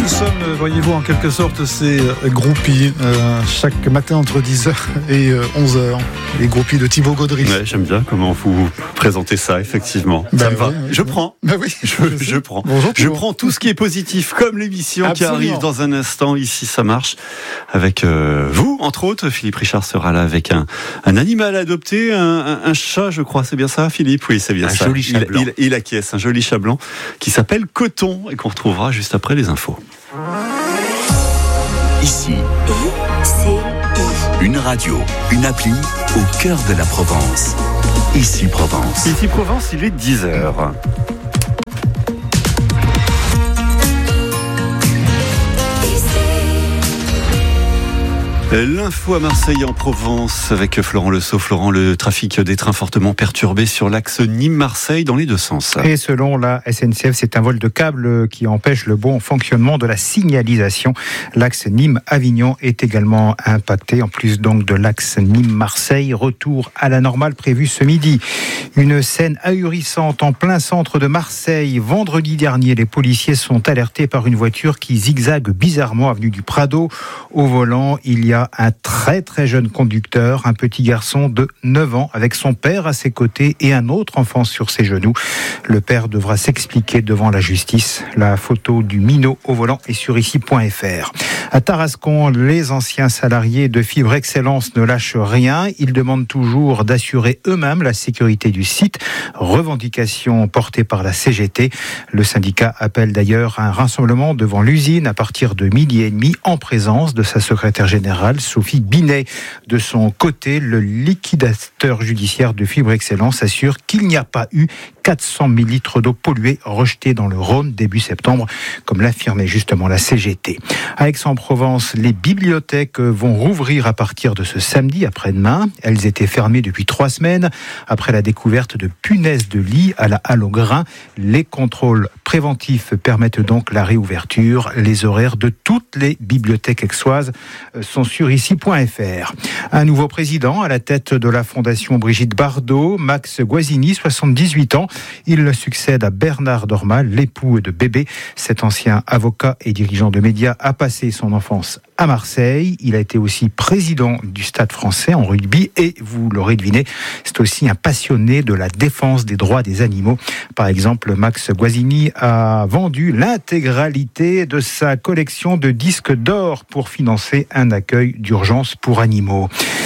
sommes, voyez-vous, en quelque sorte, ces groupies, chaque matin entre 10h et 11h, les groupies de Thibaut Gaudry. Ouais, j'aime bien comment vous présentez ça, effectivement. Ça me va. Je prends. Oui, je prends. Bonjour, je prends tout ce qui est positif, comme l'émission Absolument. qui arrive dans un instant. Ici, ça marche. Avec vous, entre autres. Philippe Richard sera là avec un animal adopté, un chat, je crois. C'est bien ça, Philippe? Oui, c'est bien ça. Un joli chat blanc. Il acquiesce, un joli chat blanc qui s'appelle Coton et qu'on retrouvera juste après les infos. Ici, une radio, une appli au cœur de la Provence. Ici Provence. Ici Provence, il est 10h. L'info à Marseille en Provence avec Florent Le Sceau. Florent, le trafic des trains fortement perturbé sur l'axe Nîmes-Marseille dans les deux sens. Et selon la SNCF, c'est un vol de câble qui empêche le bon fonctionnement de la signalisation. L'axe Nîmes-Avignon est également impacté, en plus donc de l'axe Nîmes-Marseille. Retour à la normale prévu ce midi. Une scène ahurissante en plein centre de Marseille. Vendredi dernier, les policiers sont alertés par une voiture qui zigzague bizarrement avenue du Prado. Au volant, il y a un très très jeune conducteur, un petit garçon de 9 ans avec son père à ses côtés et un autre enfant sur ses genoux. Le père devra s'expliquer devant la justice. La photo du minot au volant est sur ici.fr. À Tarascon, les anciens salariés de Fibre Excellence ne lâchent rien. Ils demandent toujours d'assurer eux-mêmes la sécurité du site. Revendication portée par la CGT. Le syndicat appelle d'ailleurs à un rassemblement devant l'usine à partir de 12h30 en présence de sa secrétaire générale Sophie Binet. De son côté, le liquidateur judiciaire de Fibre Excellence assure qu'il n'y a pas eu 400 000 litres d'eau polluée rejetée dans le Rhône début septembre, comme l'affirmait justement la CGT. À Aix-en-Provence, les bibliothèques vont rouvrir à partir de ce samedi après-demain. Elles étaient fermées depuis 3 semaines après la découverte de punaises de lit à la halle au grain. Les contrôles préventifs permettent donc la réouverture. Les horaires de toutes les bibliothèques aixoises sont sur ici.fr. Un nouveau président à la tête de la fondation Brigitte Bardot, Max Guazzini, 78 ans. Il succède à Bernard Dormal, l'époux de Bébé. Cet ancien avocat et dirigeant de médias a passé son enfance à Marseille. Il a été aussi président du Stade français en rugby et, vous l'aurez deviné, c'est aussi un passionné de la défense des droits des animaux. Par exemple, Max Guazzini a vendu l'intégralité de sa collection de disques d'or pour financer un accueil d'urgence pour animaux.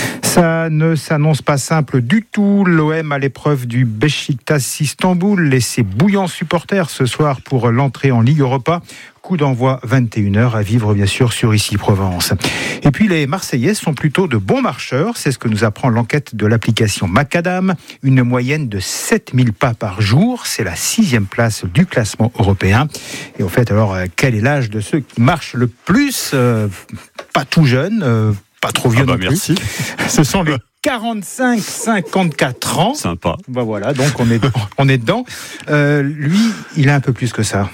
Ça ne s'annonce pas simple du tout. L'OM à l'épreuve du Beşiktaş Istanbul et ses bouillants supporters ce soir pour l'entrée en Ligue Europa. Coup d'envoi 21h à vivre bien sûr sur Ici Provence. Et puis les Marseillais sont plutôt de bons marcheurs, c'est ce que nous apprend l'enquête de l'application Macadam. Une moyenne de 7000 pas par jour, c'est la 6e place du classement européen. Et en fait alors quel est l'âge de ceux qui marchent le plus? Pas tout jeunes, pas trop vieux non plus. Merci. Ce sont les 45-54 ans. Sympa. Bah voilà, donc on est dedans. Lui, il a un peu plus que ça.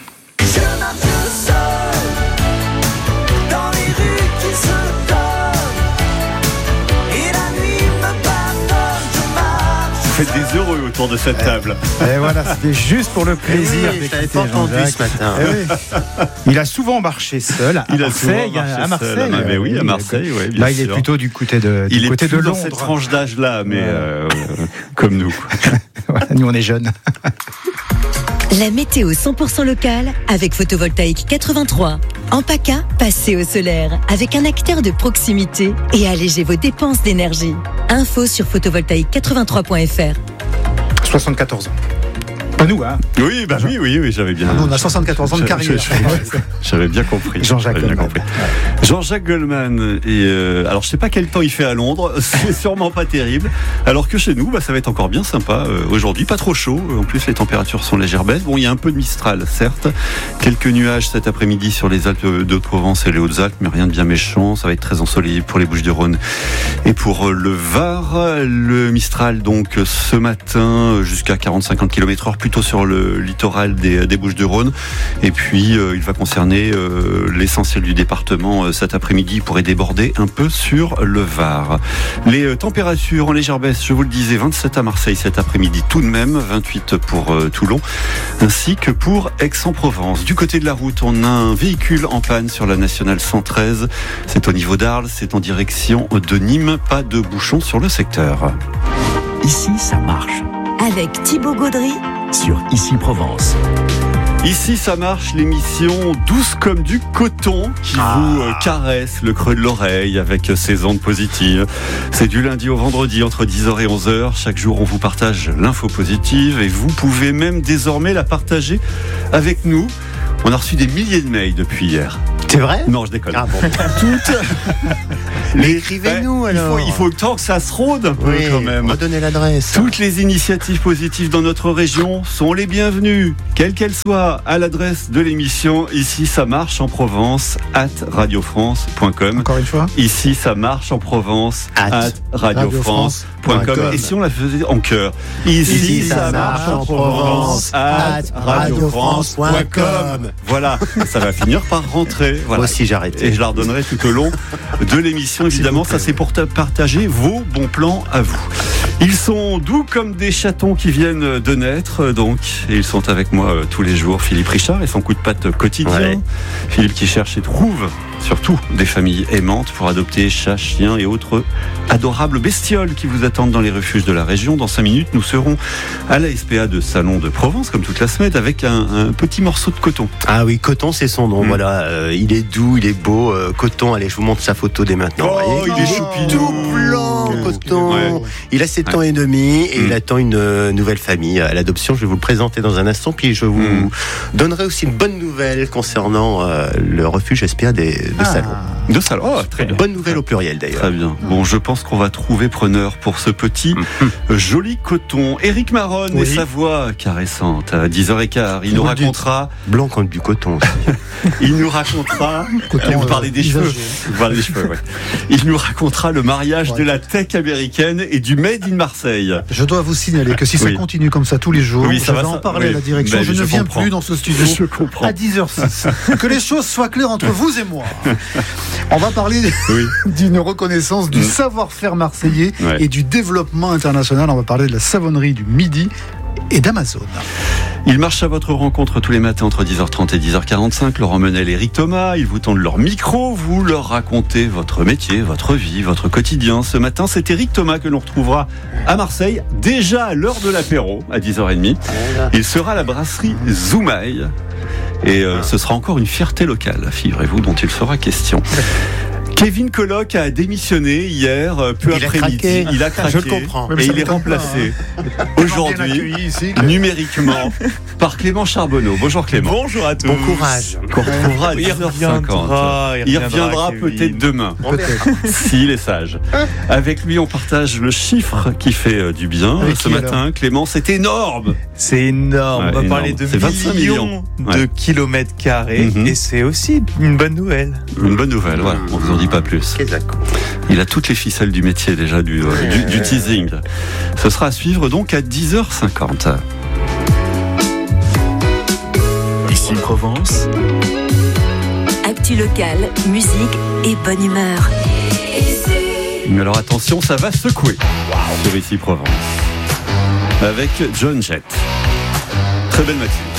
Vous faites des heureux autour de cette table. Et voilà, c'était juste pour le plaisir d'écouter je t'avais pas entendu Jean-Jacques. ce matin. Oui. Il a souvent marché seul à Marseille. À Marseille. Mais oui, à Marseille, oui, bien là, il sûr. est plutôt du côté de Il est plus Londres. dans cette tranche d'âge-là, mais comme nous. Voilà, nous, on est jeunes. La météo 100% locale avec Photovoltaïque 83. En PACA, passez au solaire avec un acteur de proximité et allégez vos dépenses d'énergie. Info sur photovoltaïque83.fr. 74 ans. Pas nous, hein. Oui, bah oui, j'avais bien. Nous, on a 74 ans de carrière. J'avais bien compris. Jean-Jacques Goldman. Jean-Jacques Goldman. Et alors, je sais pas quel temps il fait à Londres. C'est sûrement pas terrible. Alors que chez nous, ça va être encore bien sympa aujourd'hui. Pas trop chaud. En plus, les températures sont légères baisses. Bon, il y a un peu de Mistral, certes. Quelques nuages cet après-midi sur les Alpes de Provence et les Hautes-Alpes, mais rien de bien méchant. Ça va être très ensoleillé pour les Bouches-du-Rhône et pour le Var. Le Mistral, donc, ce matin, jusqu'à 40-50 km/h, plus plutôt sur le littoral des Bouches-du-Rhône. Et puis, il va concerner l'essentiel du département cet après-midi. Il pourrait déborder un peu sur le Var. Les températures en légère baisse, je vous le disais, 27 à Marseille cet après-midi tout de même, 28 pour Toulon, ainsi que pour Aix-en-Provence. Du côté de la route, on a un véhicule en panne sur la nationale 113. C'est au niveau d'Arles, c'est en direction de Nîmes. Pas de bouchon sur le secteur. Ici, ça marche. Avec Thibaut Gaudry Sur Ici Provence. Ici, ça marche, l'émission douce comme du coton qui vous caresse le creux de l'oreille avec ses ondes positives. C'est du lundi au vendredi entre 10h et 11h. Chaque jour, on vous partage l'info positive et vous pouvez même désormais la partager avec nous. On a reçu des milliers de mails depuis hier. C'est vrai ? Non, je déconne. Ah bon. Toutes. Mais écrivez-nous alors. Il faut le temps que ça se rôde un peu quand même. Redonnez l'adresse. Toutes les initiatives positives dans notre région sont les bienvenues, quelles qu'elles soient, à l'adresse de l'émission Ici ça marche en Provence @radiofrance.com. Encore une fois. Ici ça marche en Provence @radiofrance.com. Et si on la faisait en chœur, Ici ça marche en Provence @radiofrance.com. Voilà, ça va finir par rentrer. Voilà. Moi aussi j'arrête. Et je la redonnerai tout au long de l'émission. Évidemment, ça c'est pour partager vos bons plans à vous. Ils sont doux comme des chatons qui viennent de naître, donc, et ils sont avec moi tous les jours. Philippe Richard et son coup de patte quotidien. Ouais. Philippe qui cherche et trouve surtout des familles aimantes pour adopter chats, chiens et autres adorables bestioles qui vous attendent dans les refuges de la région. Dans 5 minutes, nous serons à la SPA de Salon de Provence, comme toute la semaine, avec un petit morceau de coton. Ah oui, Coton, c'est son nom. Voilà, il est doux, il est beau. Coton, allez, je vous montre sa photo dès maintenant. Oh, Voyez, il est choupinou. tout blanc, Coton. Ouais. Il a 7 ans et demi et il attend une nouvelle famille à l'adoption. Je vais vous le présenter dans un instant. Puis je vous donnerai aussi une bonne nouvelle concernant le refuge SPA de Salon. De Salon. Oh, très bien. Bonne nouvelle au pluriel d'ailleurs. Très bien. Bon, je pense qu'on va trouver preneur pour ce petit joli coton. Éric Maronne et sa voix caressante à 10h15. Il nous racontera. Blanc comme du coton aussi. Il nous racontera. Vous parlez des cheveux. Vous parlez des cheveux, ouais. Il nous racontera le mariage de la tech américaine et du Made in Marseille. Je dois vous signaler que si ça continue comme ça tous les jours, Oui, ça je va, vais en ça- parler oui. à la direction. Ben, je ne je viens comprends. plus dans ce studio Je comprends. à 10h06. Que les choses soient claires entre vous et moi. On va parler Oui. d'une reconnaissance du savoir-faire marseillais Ouais. et du développement international. On va parler de la savonnerie du Midi et d'Amazon. Ils marchent à votre rencontre tous les matins entre 10h30 et 10h45. Laurent Menel et Eric Thomas, ils vous tendent leur micro, vous leur racontez votre métier, votre vie, votre quotidien. Ce matin, c'est Eric Thomas que l'on retrouvera à Marseille, déjà à l'heure de l'apéro, à 10h30. Il sera à la brasserie Zoumaï. Et ce sera encore une fierté locale, figurez-vous, dont il sera question. Kevin Colloc a démissionné hier, peu Il a après-midi. craqué. Il a craqué. Je le comprends. Et il est remplacé aujourd'hui, numériquement, par Clément Charbonneau. Bonjour Clément. Bonjour à tous. Bon courage. Qu'on retrouvera à Il 10h50. Il reviendra Kevin. peut-être demain, s'il est sage. Avec lui, on partage le chiffre qui fait du bien. Avec Ce qui, matin, Clément, c'est énorme. C'est énorme. Ouais, On va énorme. parler de C'est 25 millions de Ouais. kilomètres carrés. Mhm. Et c'est aussi une bonne nouvelle. Une bonne nouvelle, voilà. On vous en dit pas plus. Il a toutes les ficelles du métier déjà, du teasing. Ce sera à suivre donc à 10h50. Ici Provence. Actu locale, musique et bonne humeur. Mais alors attention, ça va secouer sur Ici Provence. Avec John Jett. Très belle matinée.